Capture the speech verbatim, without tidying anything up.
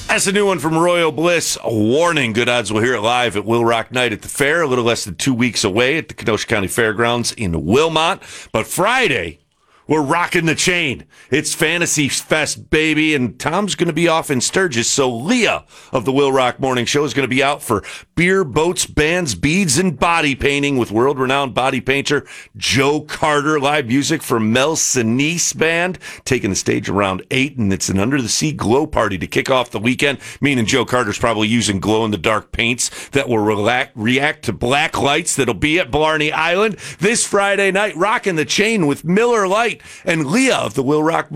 That's a new one from Royal Bliss. A warning, good odds we'll hear it live at Will Rock Night at the Fair, a little less than two weeks away at the Kenosha County Fairgrounds in Wilmot. But Friday, we're rocking the chain. It's Fantasy Fest, baby, and Tom's going to be off in Sturgis, so Leah of the Will Rock Morning Show is going to be out for beer, boats, bands, beads, and body painting with world-renowned body painter Joe Carter. Live music from Mel Sinise Band, taking the stage around eight, and it's an under-the-sea glow party to kick off the weekend, meaning Joe Carter's probably using glow-in-the-dark paints that will relax, react to black lights that'll be at Blarney Island this Friday night, rocking the chain with Miller Lite and Leah of the Will Rock